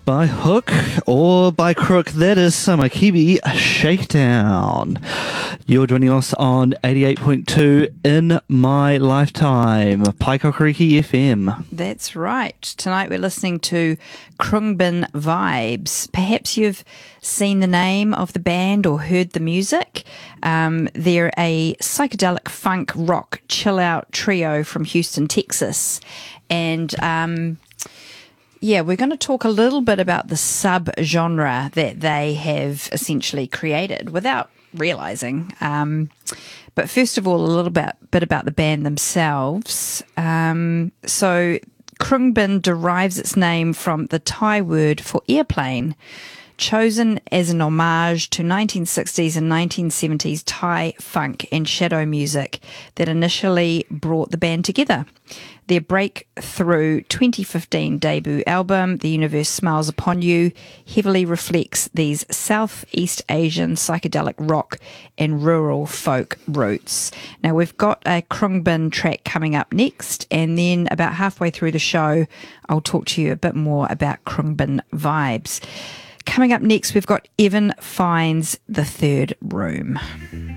by hook or by crook. That is Summer Kiwi Shakedown. You're joining us on 88.2 in my lifetime, Paikokariki FM. That's right. Tonight we're listening to Khruangbin Vibes. Perhaps you've seen the name of the band or heard the music. They're a psychedelic funk rock chill out trio from Houston, Texas. And we're going to talk a little bit about the sub-genre that they have essentially created without realizing. But first of all, a little bit about the band themselves. So Khruangbin derives its name from the Thai word for airplane, chosen as an homage to 1960s and 1970s Thai funk and shadow music that initially brought the band together. Their breakthrough 2015 debut album, The Universe Smiles Upon You, heavily reflects these Southeast Asian psychedelic rock and rural folk roots. Now, we've got a Khruangbin track coming up next, and then about halfway through the show, I'll talk to you a bit more about Khruangbin Vibes. Coming up next, we've got Evan Finds the Third Room.